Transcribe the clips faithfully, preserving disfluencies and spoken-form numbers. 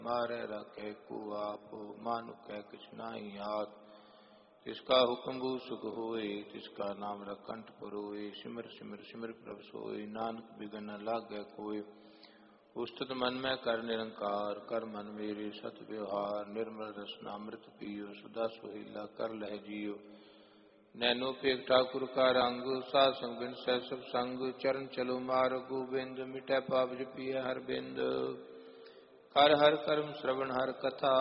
मारे रखे को आप मानु कह किछ नाई हाथ। तिसका हुक्म बू सुख होए तिसका नाम रखंठ परोए। सिमर सिमर सिमर प्रभ सोए नानक बिगन न लागे कोई। उस्तत मन में कर निरंकार कर मन मेरे सत व्यवहार। निर्मल रसनामृत पियो सुधा सुहेला कर लह जियो। नैनो पेग ठाकुर का रंग साध संग बिन सह सब संग। चरण चलो मार गोबिंद मिटै पाप जपिय हर बिंद। कर हर कर्म श्रवण हर कथा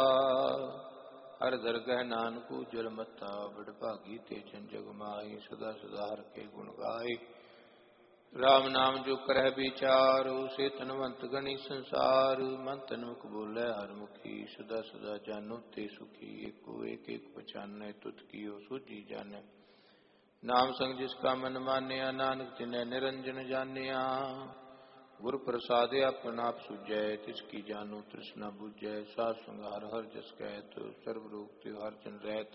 हर दरगह नानकु जल मत्था। बड़ भागी ते जन जग माही सदा सदा हर के गुण गाए। राम नाम जो करह विचार से तनवंत गणी संसार। मन तनमुख बोले हर मुखी सदा सदा जानो ते सुखी। एको एक एक पहचाने तुत कियो सूझी जाने। नाम संग जिसका मन मान्या नानक तिन्ह निरंजन जानिया। गुर प्रसाद अपन आप सुजै तिसकी जानो तृष्णा बुझै। साध संग हर हर जस कहत सर्व रोग त्योहार जन रहत।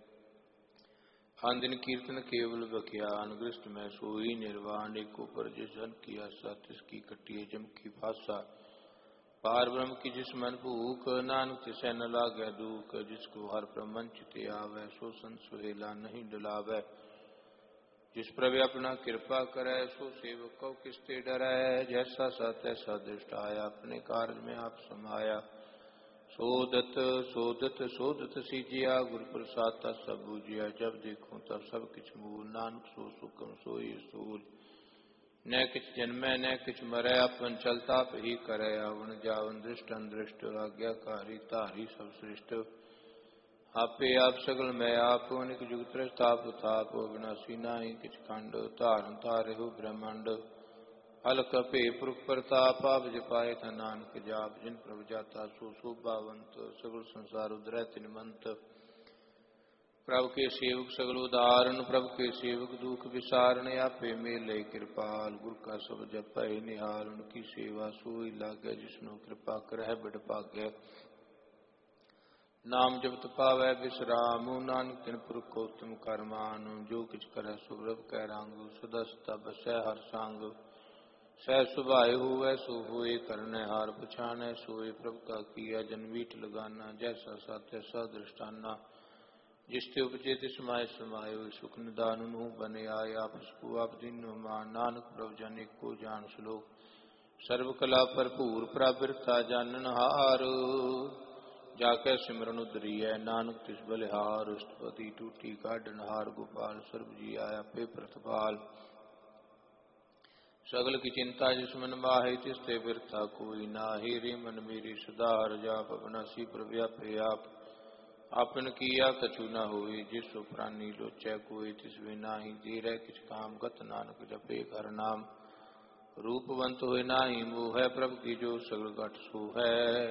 आन दिन कीर्तन केवल बख्यान गृष्ट में सोई निर्वाण। एको पर जिसन की आशा तिसकी कटिए जम की फासा। पार ब्रह्म की जिस मन भूख नानक तिसै न लागै दुख। जिसको हर प्रमंच ते आवे सो संत सुहेला नहीं डुलावे। जिस प्रभु अपना कृपा करे सो सेवक को किसते डरै। जैसा सा तैसा दृष्ट आया अपने कार्य में आप समाया। सोदत सोदत सोदत सीजिया गुरु प्रसाद ता सब बूझिया। जब देखूं तब सब किछ मूल नानक सो सुखम सोई सूल। न किछ जन्मै न किछ मरै अपन चलता ही करे। अवन जावन दृष्ट अनदृष्ट आज्ञाकारी तारी सब सृष्ट। आपे आप सगल मैं आप अनिक जुग त्रस्ताप ताप। अविनाशी नाहि किछ खंड धारन तारेहु ब्रह्मांड। अलख पे पुरख प्रताप आप जपाए था नानक जाप। जिन प्रभु जाता सो शोभावंत सगल संसार उदरै तिनमंत। प्रभु के सेवक सगल उदाहरण प्रभु के सेवक दुख विसारण। आपे मेले कृपाल गुरु का सब जपै निहाल। उनकी सेवा सोई लागे जिसनु कृपा करह बड़ भाग्य। नाम जपत पावै विश्राम नानक तिन पुरख उत्तम करमान। जो किछ करੈ सुब्रत कै रंग सदा सदा बसै हर संग। सह सुभाए हुवै सो होए करनै हार पछानै सोए। प्रभु का किया जन मीठ लगाना जैसा सा तैसा दृष्टाना। जिसते उपजे तिस माय समायो सुख निदान उन्हु बने आए। आपस को आप दीनो मान नानक प्रभु जन एको जान श्लोक। सर्व कला भरपूर प्रबिरता जानन हार। जाके सिमरन उदरिय नानक तिस बलिहार। अष्टपदी टूटी काढन हार गोपाल सर्व जी आया पे प्रतिपाल। सगल की चिंता जिस मन माहे तिसते बिरथा कोई नाहि। रे मन मेरी सदा हर जाप अविनाशी प्रव्यापे आप। आपन किया कछु न होई जिस प्राणी लोचै कोई। तिस वे नाही धीरै किछ काम गत नानक जपे हर नाम। रूपवंत होय नाही मोह प्रभु की जो सगल घट सो है।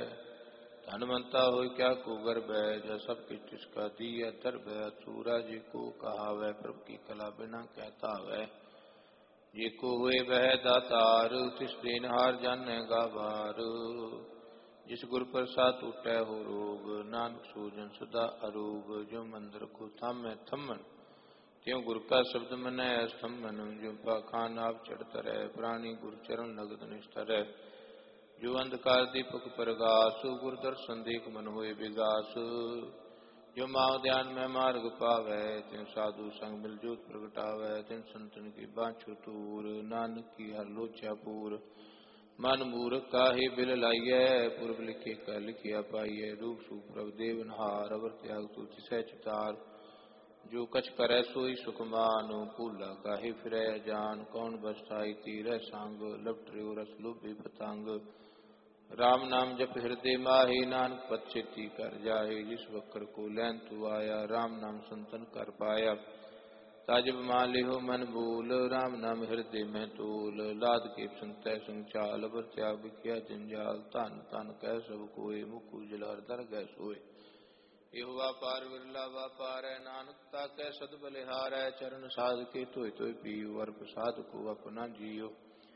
धनवंता हो क्या को गर्भ है जब सब किछ तिसका दिया दर्भ है। अधूरा जी को कहावै प्रभु की कला बिना कहता वै। जे को हुए वह दातार तिस देनहार जाने गावार। जिस गुर प्रसाद टूटै हो रोग नानक सोजन सदा अरोग। जो मंदिर को थामै थमन त्यों गुर का शब्द मनै स्तंभन। जो पाखान आप चढ़त रह प्राणी गुर चरण नगद निष्ठर। जो अंधकार दीपक प्रगास गुर दर्शन देख मन होए विगास। जो माव ध्यान में मार्ग पावै तिन साधु संग मिल जोत प्रगटावै। तिन संतन की बाछो तूर नानक की हर लोचा पूर। मन मूर्ख काहे बिल लाइयै पूर्व लिखे का लिखिया पाइयै। रूप सूप प्रभु देवनहार अवर त्याग तू तिसै चितार। जो कछ करै सोई सुख मानु भूला काहे फिरै जान। कौन बसताई तीरै संग लपट र्यो रस लोभी पतंग। राम नाम जप हृदय माहे नानक पद छेती कर जाहे। जिस वक्र को लैन तू आया राम नाम संतन कर पाया। ताजब मान लिहो मन बोल राम नाम हृदय में तोल। लाद के संतै संचाल अवर त्याग किया जंजाल। तन तन कह सब कोय मुख उजल हर दर गै सोय। एहो व्यापार विरला व्यापार है नानक ताकै सद बलिहार है। चरण साध के तोय तोय पियो और प्रसाद को अपना जियो।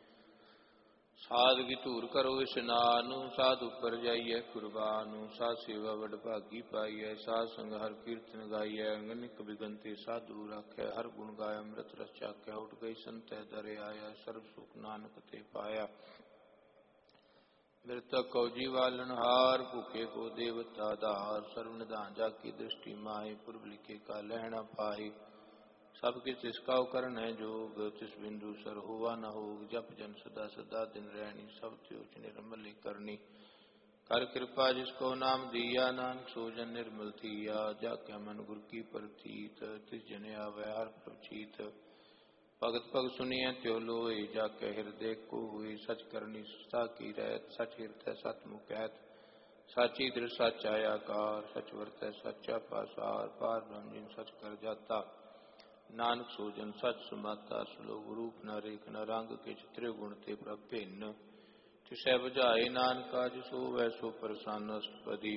साध की धूर करो स्नानु साध उपर जाइए कुर्बानु। साध सेवा वड भागी पाइय साध संग हर कीर्तन गाइय। अंगनिक बिगंते साधु राखै हर गुण गाय अमृत रस चाखै। उठ गई संतै दरे आया सर्व सुख नानक ते पाया। मृतक को जीवालन हार, भूखे को देवता धार। सर्व निधान जाकी दृष्टि माही, पूर्व लिखे का लहना पाही। सब किस इसका करण है जोग, तिस बिंदु सर हुआ न होग। जप जन सदा सदा दिन रहनी, सब त्योच निर्मल करनी। कर कृपा जिसको नाम दिया, नानक सोजन निर्मल थिया। जाके मन गुर की प्रतीत, तिस जन आवे हर प्रचीत। भगत पग सुनिए त्यो लोय, जाके हृदय को हुई। सच करनी साकी रहत, सच हृदय सत मुकैत। साची दृढ़ साचा आकार, सच वर्तै सच्चा पासार। पार ब्रह्म जिन सच कर जाता, नानक सोजन सच समाता। श्लोक रूप न रेख न रंग, किछ त्रिगुण ते प्रभ भिन्न। तिसै बुझाए नानका, जिसो वैसो प्रसन्न अष्टपदी।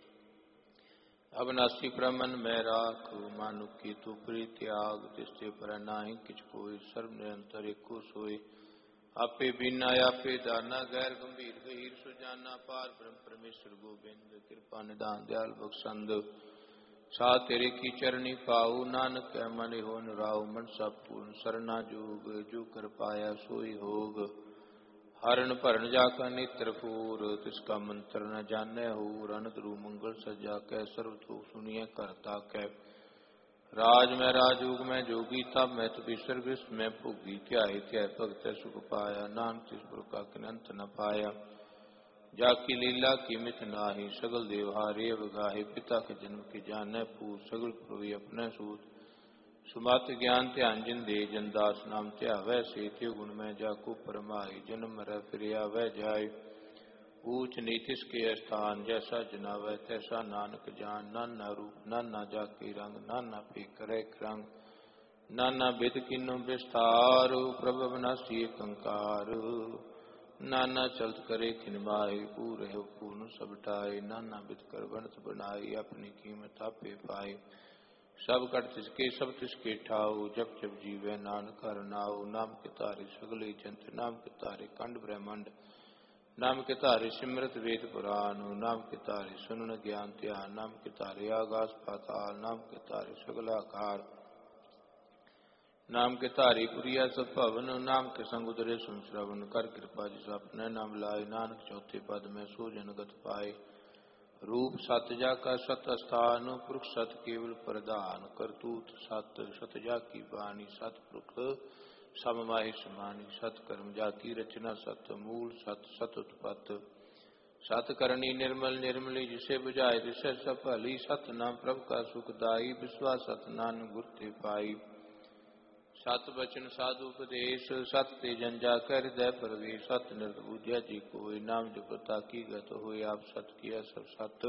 अविनाशी प्रमन में राख, मानुक की तू प्रीत त्याग। तिसते पर नाही किछ कोई, सर्व निरंतर एको सोई। आपे बिना आपे दाना, गैर गंभीर गहीर सुजाना। पार ब्रह्म परमेश्वर गोविंद, कृपा निदान दयाल बख्शंद। सा तेरे की चरणी पाऊ, नानक कै मन हो निराऊ। मनसा पूर्ण सरना जोग, जो कर पाया सोई होग। हरण भरण जाका नेत्र फूर, तिसका मंत्र न जाने हूर। अनदरु मंगल सजा कै, सर्वतो सुनिए करता कै। राज में राजयोग में जोगी, तब मैं तो विसर्ग में भोगी। त्याय त्याय भगत सुख पाया, नानक तिस प्रकार किनंत न पाया। जाकी लीला की मित नाही, सगल देवहारे अवगाहे। पिता के जन्म के जाने पूत, सगल प्रभु अपने सूत। सुमत ज्ञान ध्यान जिन दे, जनदास नाम ध्यावै से। त्यो गुण में जाको परमाई, जन्म मरै फिर आवै जाय। ऊंच नीच के स्थान, जैसा जनावै तैसा नानक जान। नाना रूप नाना जाके रंग, नाना पे करे रंग। नाना विध किन्नो विस्तार, प्रभ अविनाशी कंकार। नाना चलत करे खिन माही, पूरे हो पूर्ण सबटाए। नाना विध कर बनत बनाई, अपनी कीमत आपे पाए। सब कट तिसके सब तिसके ठाऊ, जब जब जीवे नानक हर नाऊ। नाम के तारे सगले जंत, नाम के तारे खंड ब्रह्मंड। नाम के तारे सिमरत वेद पुराण, नाम के तारे सुनन ज्ञान ध्यान। नाम के तारे आकाश पाताल, नाम के तारे सगल आकार। नाम के तारे पुरिया सब भवन, नाम के संग उदरे सुन श्रवण। कर कृपा जिस अपने नाम लाए, नानक चौथे पद में सो जनगत पाए। रूप सत जाका सत स्थान, पुरुष सत केवल प्रधान। करतूत सत सत जाकी बानी, सत पुरुष सम माहि समानी। सत कर्म जाकी रचना सत, मूल सत सत उत्पत। सत करनी निर्मल निर्मली, जिसे बुझाए तिसै सब भली। सत नाम प्रभु का सुखदाई, विश्वास सत नानक गुर ते पाई। सत बचन साधु उपदेश, सत ते जन जाकर हृदय प्रवेश। सत निरत बूझा जी कोई, नाम जपता की गत होए। आप सत किया सब सत,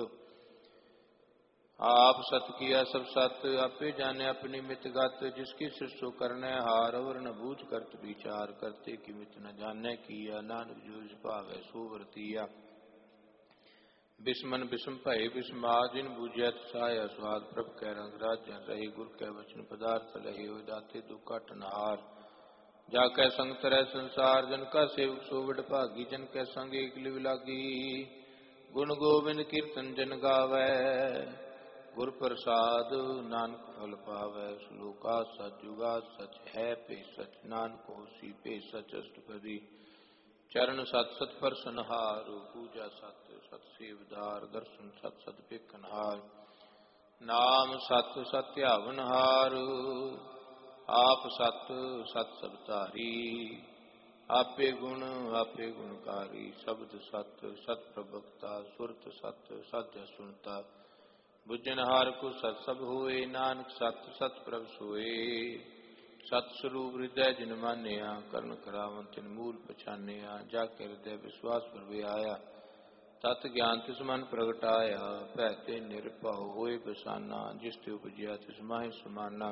आप सत किया सब सत। आपे जाने अपनी मित गत, जिसकी सृष्टि करने हार। और न बूझ करत विचार, करते कि मित न जाने किया। नानक जो भावै सो वर्तिया। बिस्मन बिस्म भय बिस्माद, जिन बूझिया साया स्वाद। प्रभ कै रंग राजन रहे, गुर कै वचन पदार्थ लहे। हो जाते दुख नहार, जाकै संग तरह संसार। जन का सेवक सो बड़ भागी, जन कै संग एक लिव लागी। गुण गोविंद कीर्तन जन गावै, गुर प्रसाद नानक फल पावै। श्लोका सच जुगा सच है पे सच, नानक होसी पे सच अष्टपदी। चरण सत सत परसनहार, पूजा सत सत सेवदार। दर्शन सत सत भिखनहार, नाम सत सत्यावनहार। आप सत सत सबतारी, आपे गुण आपे गुणकारी। शब्द सत सत प्रभक्ता, सुरत सत सत्य सुनता। बुझनहार को सत सब होए, नानक सत सत प्रभ सोए। सत स्वरूप हृदय जिन मानिया, कर्ण करावन तिन मूल पछानिया। जाके हृदय विश्वास पर आया, तत् ज्ञान तिस मन प्रगटाया। भैते निरभउ होए बसाना, जिस ते उपजिया तिस माहि समाना।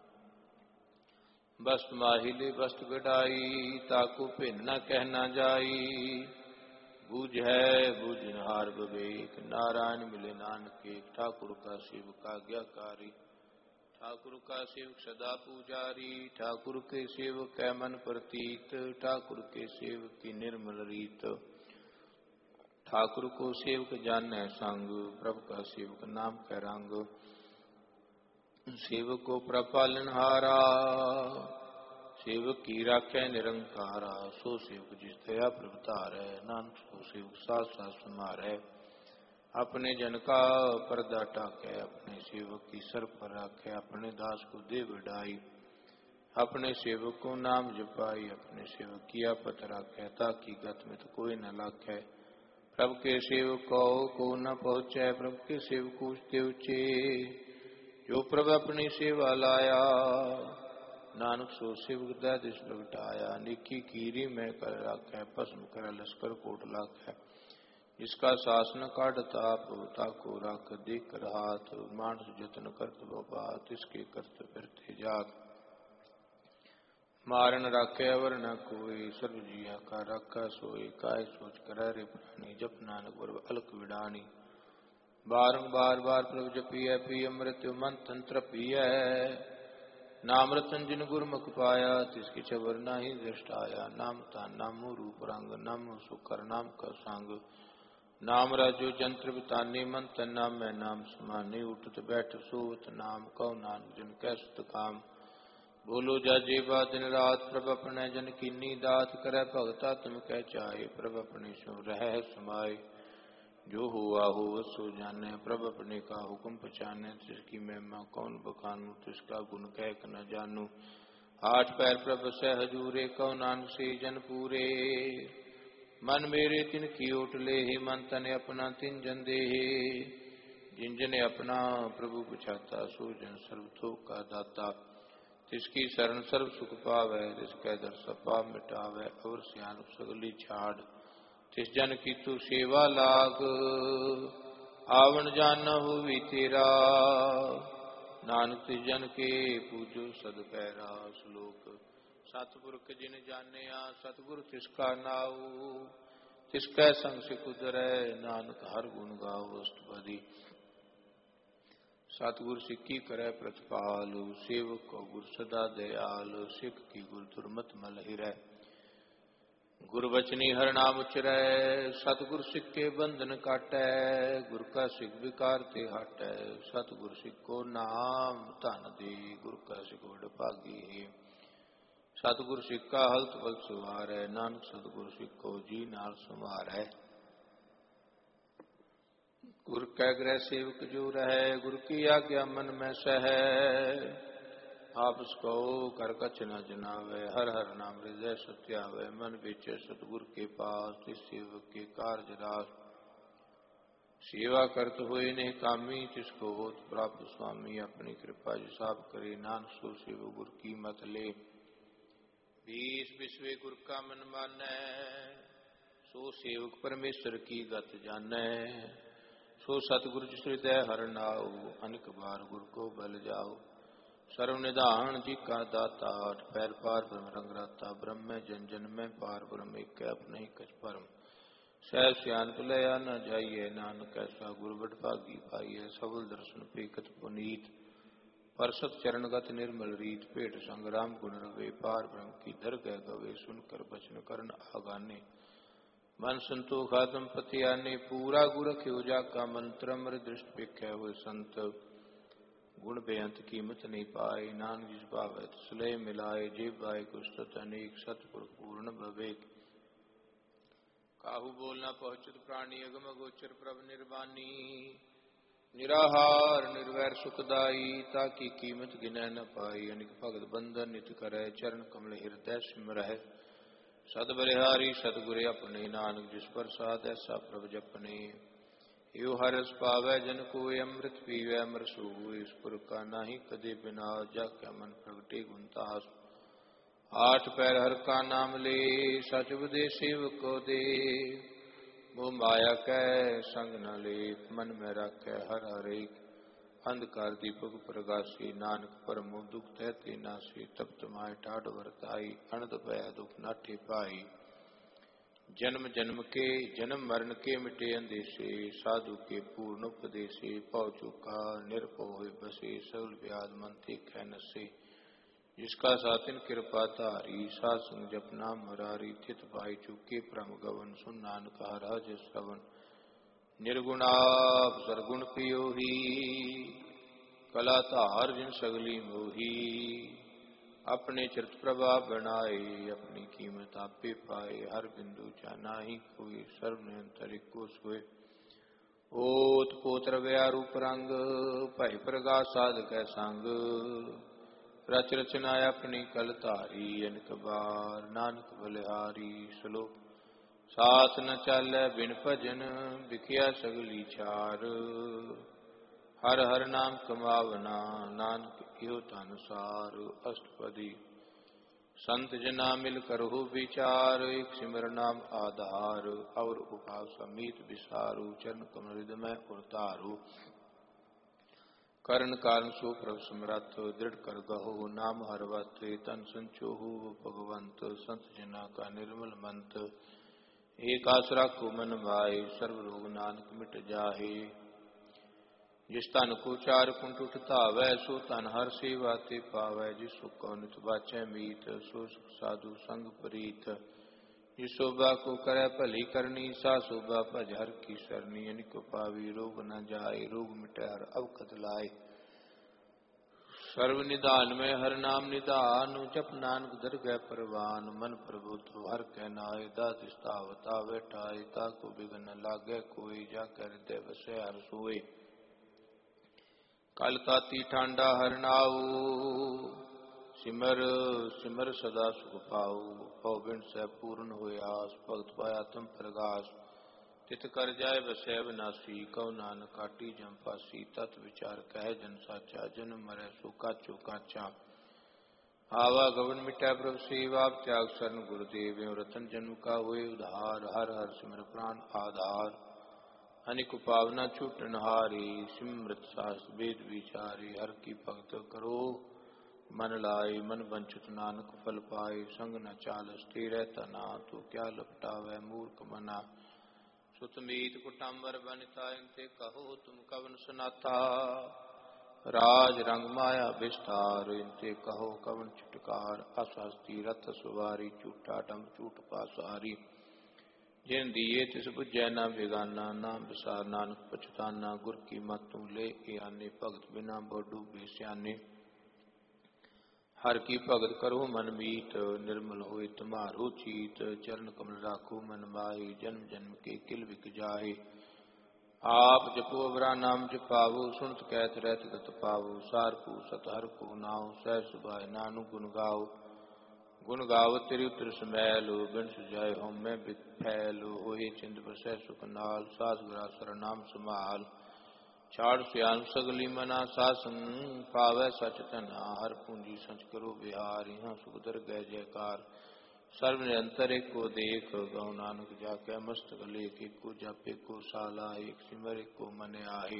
वस्त माहिले वस्त गढ़ाई, ताको भिन्न न कह न जाई। बूझै बूझनहार विवेक, नारायण मिले नानक एक। ठाकुर का सेवक आज्ञाकारी, ठाकुर का सेवक सदा पूजारी। ठाकुर के सेवक कै मन प्रतीत, ठाकुर के सेवक की निर्मल रीत। ठाकुर को सेवक जानै संग, प्रभु का सेवक नाम कै रंग। सेवक को प्रभ पालनहारा, सेवक की राखै निरंकारा, सो सेवक जिस दया प्रभुतारै। नानक सो सेवक साथ साथ समारै, अपने जन का पर्दा टाकै। अपने सेवक की सर पर राखै, अपने दास को दे बढ़ाई। अपने सेवक को नाम जपाई, अपने सेवक की आपत राखै। ताकि गत में तो कोई न लाखै, प्रभु के सेवक को को न पहुँचै। प्रभु के सेवक ऊंचते ऊंचे, जो प्रभु अपनी सेवा लाया। नानक सो सेवक दै दिस प्रगटाया, निकी कीरी में कर राखै। भस्म कर लश्कर कोट लाखै, जिसका शासन काढ़ ताप। ताको राख देख कर हाथ, मानस जतन करत बात। इसके करत फिरते जात, मारन राखे अवर न कोई। सर्व जिया का राखा सोई, काय सोच कर रे प्राणी। जप नानक वर अलख विडानी, बारंबार बार प्रभु जपिय। पिय मृत्यु मन तंत्र पिय, नाम रतन जिन गुरमुख पाया। तिसकी छबर नाही दृष्टाया, नाम ता नामो रूप रंग। नाम सुकर नाम का संग, नाम राजो जंत्र बिताने। मन तन नाम मैं नाम समाने, उठत बैठ सोवत नाम। कौ नानक जन कै सुत काम, बोलो जाजे बा दिन रात। प्रभ अपने जन कीनी दात, करे भगता तुम कह चाहे। प्रभ अपने सो रह समाये, जो हुआ हो सो जाने। प्रभ अपने का हुक्म पहचाने, जिसकी महिमा कौन बखानू। तिसका गुण कह क न जानू, आठ पैर प्रभ सह हजूरे। कौ नानक से जन पूरे, मन मेरे तिन की ओट ले। मन तने अपना तिन जन दे, जिन जने अपना प्रभु पछाता। सो जन सर्व थोक का दाता, तिसकी शरण सर्व सुख पावै। जिसकै दर सब पाप मिटावै, और सियान सगली छाड़। तिस जन की तू सेवा लाग, आवन जान होवी तेरा। नानक तिस जन के पूजो सद पैरा। श्लोक। सतपुरख जिन जानिया, सतगुरु तिसका नाऊ। तिसकै संग सिख उतरै, नानक हर गुण गाओ अष्टपदी। सतगुर सिक्की करे प्रतिपाल, सेवक को गुर सदा दयाल। सिख की गुर दुर्मत मल हिरै, गुर बचनी हर नाम उचरै। सतगुर सिख के बंधन काटै, गुर का सिख विकार ते हटै। सतगुर सिख को नाम धन दे, गुर का सिख बड़ भागी है। सतगुर सिख का हलत पल सवारै, नानक सतगुर सिख को जी नाल संवारै। गुर कै ग्रह सेवक जो रहै, गुर की आज्ञा मन में सहै। आपस कहो कर कछ न जनावै, हर हर नाम हृदय सत्यावै। मन बेचे सतगुर के पास, तिस सेवक के कारज रास। सेवा करत हुए ने कामी, तिसको होत प्राप्त स्वामी। अपनी कृपा जिसाब करे, नानक सो सेवक गुर की मत ले। बीस बिस्वे गुर का मन मानै, सो सेवक परमेश्वर की गत जानै। सो सतगुर जिस हृदय हर नाऊ, अनेक बार गुर को बल जाओ। सर्व निधान जी का दाता, आठ पैर पार ब्रह्म रंग राता। ब्रह्म में जन जन में पार ब्रह्म, एक अपने ही कछ परम। सह सियान भुलया न जाइए, नानक ऐसा गुर बड़ भागी पाइए। सबल दर्शन पेखत पुनीत, परसत चरणगत निर्मल रीत। भेट संग राम गुण रवे, पार ब्रह्म की दरगह गवे। सुनकर बचन करन आगाने, मन संतोख दंपति आने। पूरा गुर रख्यो जाका मंत्र, अमर दृष्ट पेखै हुए संत। गुण बेअंत कीमत नहीं पाए, नानक जिस भावै तिस लय मिलाए। जे बाय कुस्तत अनेक, सतपुरख पूर्ण भवेक। काहू बोल न पहुँचत प्राणी, अगम गोचर प्रभ निर्वाणी। निराहार निर्वैर सुखदाई, ताकि कीमत गिनै न पाई। अनिक भगत बंधन नित करै, चरण कमल हृदय सिमरह। सद बलिहारी सतगुर अपने, नानक जिस प्रसाद ऐसा प्रभ जपने। यो हरस पावै जन कोय, अमृत पीवै अमर सोई। इस पुर का नाही कदे बिना, जाकै मन प्रगटे गुणतास। आठ पैर हर का नाम ले, सच उपदेश सेवक को दे। मोह माया कै संग न ले, मन में राखै हर हरेक। अंधकार दीपक प्रगासी, नानक परमो दुख तहते नासी। तप्त माय ठाढ़ वरताई, अनंत भया दुख नाठे पाई। जन्म जन्म के जन्म मरण के मिटे अंदेशे, साधु के पूर्ण उपदेशे। पौ चुका निरपो होय बसे, सगल व्याध मन देखै नसे। जिसका सातिन कृपा धारी, साध संग जपना मुरारी। थित पाई चुके परम गवन, सुन नानक हर हज श्रवण। निर्गुणाप सरगुण पियोही, कला धार जिन सगली मोही। अपने चरित प्रभाव बनाए, अपनी कीमत आपे पाए। हर बिंदु जाना ही कोई, सर्व निरंतर को सोए। ओत पोत रवया रूप रंग, भय प्रगास साधक संग। रच रचना अपनी कल धारी, अनक बार नानक बलिहारी। श्लोक साथ न चालै बिन भजन, बिखिया सगली चार। हर हर नाम कमावना, नानक इहो धन सार। अष्टपदी संत जना मिल करहु विचार, एक सिमर नाम आधार। और उपाव समीत विसारू, चरण कमल हृदय में उतारू। करण कारण सो प्रभ समरथ, दृढ़ कर गहो नाम हरवत। तन संचोहु भगवंत, संत जना का निर्मल मंत। एक आसरा को मन भाए, सर्व रोग नानक मिट जाहे। जिस तन को चार कुंट उठता वै, सो तन हर सेवा ते पावै। जिस सुख को नित बाचै मीत, सो सुख साधु संग प्रीत। जिस शोभा को करे भली करनी, सा शोभा भज हर की सरनी। अनिको पावी रोग न जाय, रोग मिटै हर अवकत लाय। सर्व निदान में हर नाम निदान, जप नानक दरगह परवान। मन प्रभु तो हर कह नाय, दास स्थावता बैठाय। ताको बिघन लागे कोई, जाकर हृदय बसै हर सोए। कल ताती ठांडा हर नाऊ, सिमर सिमर सदा सुख पाऊ। भव बिन सै पूर्ण होय आस, भगत पाया तुम प्रगास। तित कर जाय बसै विनाशी, कहो नानक काटी जम फासी। तत् विचार कह जन साचा, जन्म मरै सो काचो काचा। आवा गवन मिटै प्रभु सेवा, त्याग शरण गुरुदेव। रतन जन्म का हुए उधार, हर हर सिमर प्राण आधार। अनिक पावना छूटन हारी, सिमृत सास वेद विचारी। हर की भक्त करो मन लाए, मन वंचित नानक फल पाए। संग न चाल स्थिर रहता ना, तो क्या लपटावे मूर्ख मना। सुत मीत कुटुम्बर बनिता, इनते कहो तुम कवन सुनाता। राज रंग माया विस्तार, इनते कहो कवन छुटकार। असहस्ती रथ सवारी, झूठा डम झूठ पासारी। जिन दिए तिस बुझै न बेगाना, नाम विसार नानक पछताना। गुर की मत तू ले आने, भगत बिना बहु डूबे स्याने। हर की भगत करो मन मीत, निर्मल होए तुम्हारो चीत। चरण कमल राखो मन माहि, जन्म जन्म के किल बिक जाहे। आप जपो अवरा नाम जपावो, सुनत कहत रहत गत पावो। सार को सत हर को नाव, सह सुभाए नानु गुण गाओ। गुण गाव तेरी उतर समैलो, बिन सुजाए होम में बिक फैलो। होए चिंद बसै सुख नाल, सास ग्रासर नाम संभाल। छाड़ सियान सगली मना, सासन पावै सच तना। हर पूंजी संच करो बिहार, यहाँ सुख दर गए जयकार। सर्व निरंतर एक को देख, गौ नानक जाकै मस्तक लेख। एक को जप एक को साला, एक सिमर एक को मन आए।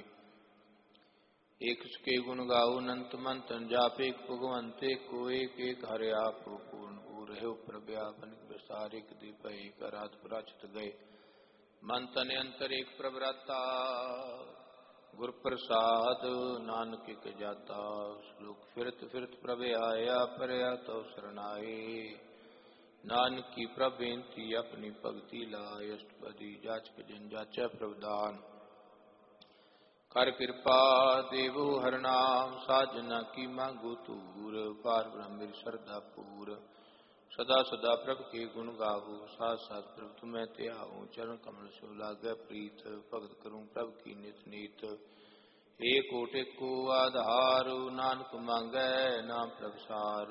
एक के गुण गाओ अनंत मंतन, जाप एक भगवंत। एक को एक एक हरे आप पूर्ण पूर है। प्रव्यापन विस्तार एक दीप, एक रात प्राचित गए। मन तन अंतर एक प्रवृत्ता, गुर प्रसाद नानक के जाता। श्लोक फिरत फिरत प्रभु आया, परया तो शरणाए। नानक की प्रभेंती अपनी भक्ति लाय। अष्टपदी जाचक जन जाचा प्रवदान। कर कृपा देवो हर नाम, साजना की मांगो तूर। पार ब्रह्म श्रद्धा पूर, सदा सदा प्रभु के गुण गावो। साथ साथ प्रभु तुम्हें त्याओ, चरण कमल सो लागे प्रीत। भगत करूं प्रभु की नित नीत, एक ओट एक को आधार। नानक मांगै नाम प्रभु सार,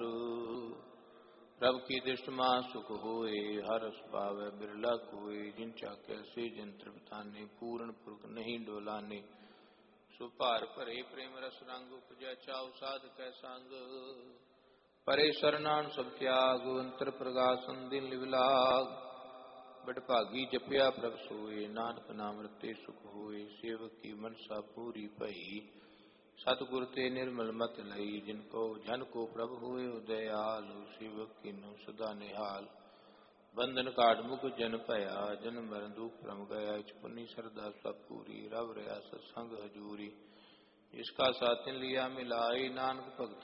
प्रभु की दृष्टि मां सुख होए। हर पावै बिरला कोय, जिन चाके से जंत्र बताने। पूर्ण पुरख नहीं डोलाने, सुपार परे प्रेम रस रंग। उपजै चाव साध कै संग, परे शरणान सब त्याग। अंतर प्रगासन दिन लिवलाग, बड़ भागी जपया प्रभ सोए। नानक नाम रते सुख होए, सेवक की मनसा पूरी भई। सतगुर ते निर्मल मत लई, जिनको जन को प्रभु होए दयाल। सेवक कीन्हु सदा निहाल, बंधन काट मुख जन भया। जन्म मरण दुख भ्रम गया, पुनि श्रद्धा सब पूरी। रव रया सत्संग हजूरी, इसका साथिन लिया मिलाई। नानक भगत